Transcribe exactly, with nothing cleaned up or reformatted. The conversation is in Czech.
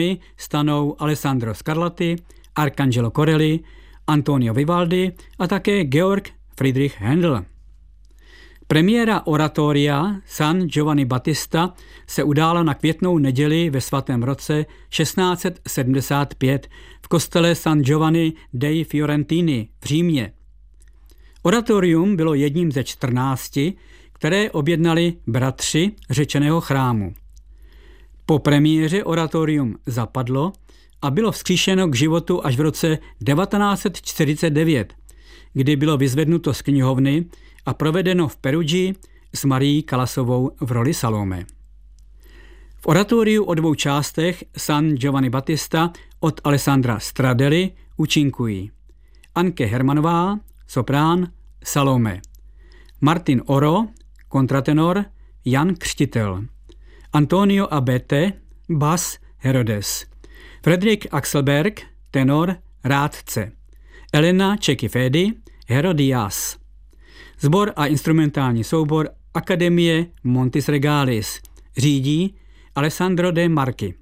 stanou Alessandro Scarlatti, Arcangelo Corelli, Antonio Vivaldi a také Georg Friedrich Händel. Premiéra oratoria San Giovanni Battista se udála na květnou neděli ve svatém roce šestnáct set sedmdesát pět v kostele San Giovanni dei Fiorentini v Římě. Oratorium bylo jedním ze čtrnácti, které objednali bratři řečeného chrámu. Po premiéře oratorium zapadlo a bylo vzkříšeno k životu až v roce devatenáct set čtyřicet devět, kdy bylo vyzvednuto z knihovny a provedeno v Perugii s Marií Kalasovou v roli Salome. V oratoriu o dvou částech San Giovanni Battista od Alessandra Stradelli účinkují Anke Hermanová, soprán, Salome, Martin Oro, kontratenor, Jan Křtitel, Antonio Abete, bas, Herodes, Fredrik Axelberg, tenor, rádce, Elena Cecchifedi, Herodias. Sbor a instrumentální soubor Akademie Montis Regalis řídí Alessandro De Marchi.